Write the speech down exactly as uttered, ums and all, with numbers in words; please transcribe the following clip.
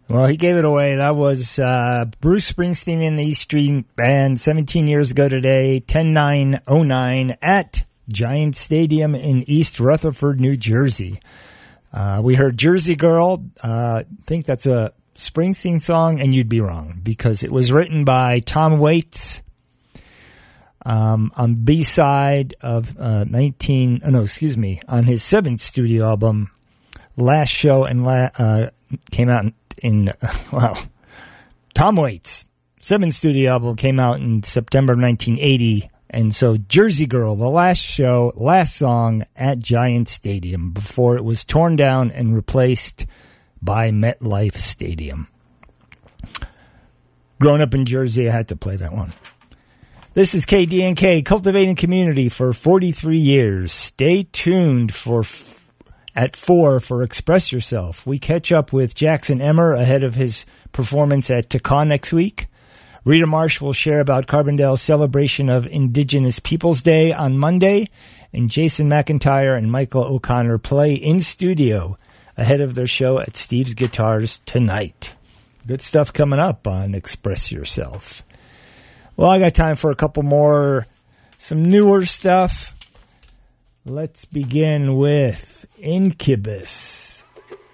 Well, he gave it away. That was uh, Bruce Springsteen and the East Street Band seventeen years ago today, ten nine oh nine at Giant Stadium in East Rutherford, New Jersey. Uh, we heard Jersey Girl. Uh, I think that's a Springsteen song, and you'd be wrong because it was written by Tom Waits um, on B-side of uh, nineteen. Oh no, excuse me, on his seventh studio album, Last Show, and la- uh, came out in, in wow, Tom Waits' seventh studio album came out in September of nineteen eighty. And so Jersey Girl, the last show, last song at Giant Stadium before it was torn down and replaced by MetLife Stadium. Growing up in Jersey, I had to play that one. This is K D N K, cultivating community for forty-three years. Stay tuned for f- at four for Express Yourself. We catch up with Jackson Emmer ahead of his performance at Takon next week. Rita Marsh will share about Carbondale's celebration of Indigenous Peoples Day on Monday, and Jason McIntyre and Michael O'Connor play in studio ahead of their show at Steve's Guitars tonight. Good stuff coming up on Express Yourself. Well, I got time for a couple more, some newer stuff. Let's begin with Incubus.